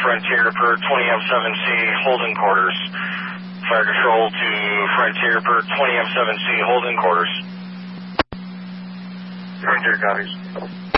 Frontier per 20M7C, holding quarters. Fire control to Frontier per 20M7C, holding quarters. Frontier copies.